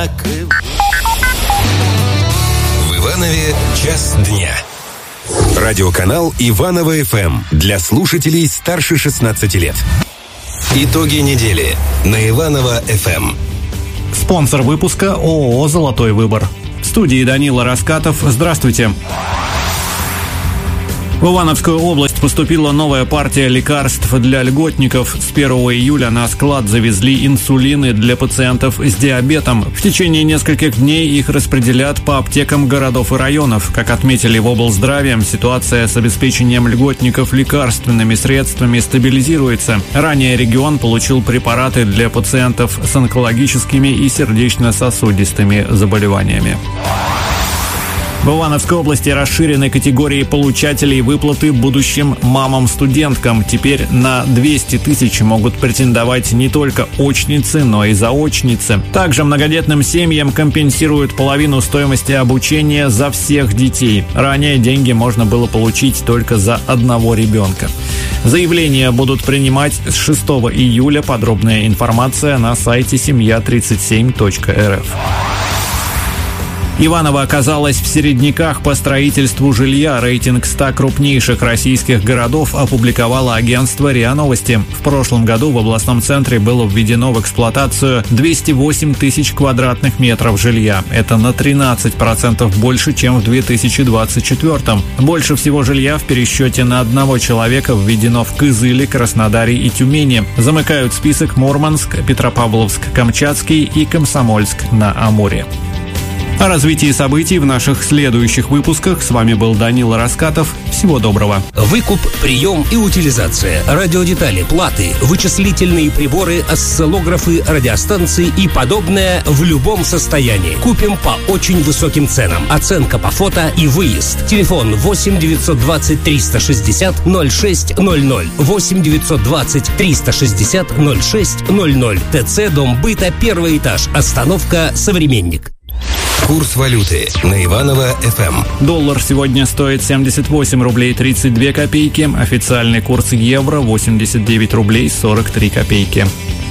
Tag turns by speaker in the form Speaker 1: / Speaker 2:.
Speaker 1: одинаковы.
Speaker 2: В Иванове час дня. Радиоканал Иваново ФМ для слушателей старше 16 лет. Итоги недели на Иваново ФМ.
Speaker 3: Спонсор выпуска ООО «Золотой выбор». В студии Данила Раскатов. Здравствуйте. В Ивановскую область поступила новая партия лекарств для льготников. С 1 июля на склад завезли инсулины для пациентов с диабетом. В течение нескольких дней их распределят по аптекам городов и районов. Как отметили в облздраве, ситуация с обеспечением льготников лекарственными средствами стабилизируется. Ранее регион получил препараты для пациентов с онкологическими и сердечно-сосудистыми заболеваниями. В Ивановской области расширены категории получателей выплаты будущим мамам-студенткам. Теперь на 200 тысяч могут претендовать не только очницы, но и заочницы. Также многодетным семьям компенсируют половину стоимости обучения за всех детей. Ранее деньги можно было получить только за одного ребенка. Заявления будут принимать с 6 июля. Подробная информация на сайте семья37.рф. Иваново оказалось в середняках по строительству жилья. Рейтинг 100 крупнейших российских городов опубликовало агентство РИА Новости. В прошлом году в областном центре было введено в эксплуатацию 208 тысяч квадратных метров жилья. Это на 13% больше, чем в 2024-м. Больше всего жилья в пересчете на одного человека введено в Кызыле, Краснодаре и Тюмени. Замыкают список Мурманск, Петропавловск-Камчатский и Комсомольск-на-Амуре. О развитии событий в наших следующих выпусках. С вами был Данила Раскатов. Всего доброго.
Speaker 4: Выкуп, прием и утилизация, радиодетали, платы, вычислительные приборы, осциллографы, радиостанции и подобное в любом состоянии. Купим по очень высоким ценам. Оценка по фото и выезд. Телефон 8 920 360 0600. 8 920 360 0600. ТЦ Дом быта, 1 этаж. Остановка «Современник».
Speaker 2: Курс валюты на Иваново ФМ.
Speaker 3: Доллар сегодня стоит 78 рублей 32 копейки. Официальный курс евро 89 рублей 43 копейки.